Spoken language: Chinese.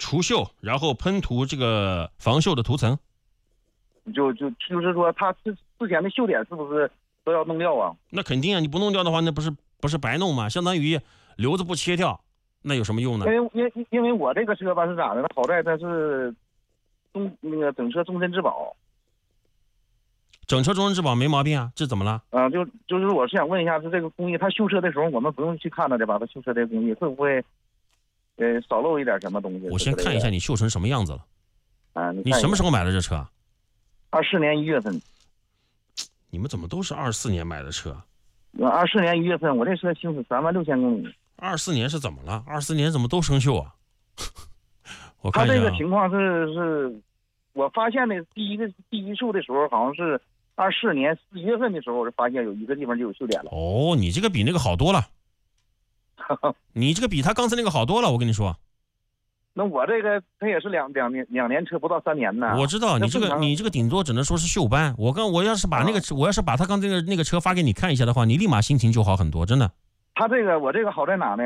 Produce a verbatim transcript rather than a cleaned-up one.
除锈，然后喷涂这个防锈的涂层。 就就就是说，它之之前的锈点是不是都要弄掉啊？ 那肯定啊，你不弄掉的话，那不是不是白弄吗？相当于瘤子不切掉，那有什么用呢？ 因为因为因为我这个车吧是咋的呢？好在它是终那个整车终身质保。 整车终身质保没毛病啊，这怎么了？ 啊，就就是我是想问一下，是这个工艺，它修车的时候我们不用去看它的吧？它修车这个工艺会不会呃少漏一点什么东西？ 我先看一下你锈成什么样子了。 啊，你你什么时候买的这车？ 二四年一月份。 你们怎么都是二四年买的车？ 二四年一月份，我这车行驶三万六千公里。 二四年是怎么了？二四年怎么都生锈啊？我看一下、啊。 他这个情况是是，我发现的第一个第一处的时候，好像是二四年四月份的时候，我就发现有一个地方就有锈点了。 哦，你这个比那个好多了。你这个比他刚才那个好多了，我跟你说。 那我这个它也是两两年两年车不到三年呢。 我知道你这个你这个顶多只能说是锈斑。我刚我要是把那个、啊、我要是把他刚那个那个车发给你看一下的话，你立马心情就好很多，真的。 他这个我这个好在哪呢？